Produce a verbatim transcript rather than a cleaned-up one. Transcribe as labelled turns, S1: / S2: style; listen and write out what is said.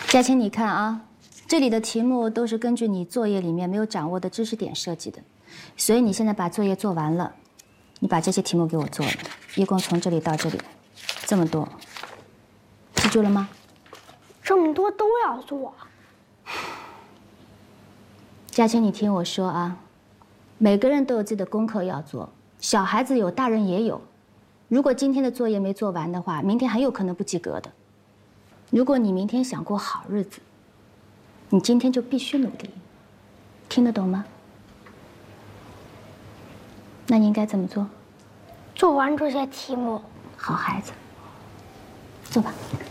S1: 佳倩，你看啊，这里的题目都是根据你作业里面没有掌握的知识点设计的，所以你现在把作业做完了，你把这些题目给我做了，一共从这里到这里，这么多，记住了吗？
S2: 这么多都要做。
S1: 佳倩，你听我说啊，每个人都有自己的功课要做，小孩子有，大人也有。如果今天的作业没做完的话，明天很有可能不及格的。如果你明天想过好日子，你今天就必须努力。听得懂吗？那你应该怎么做？
S2: 做完这些题目。
S1: 好孩子，做吧。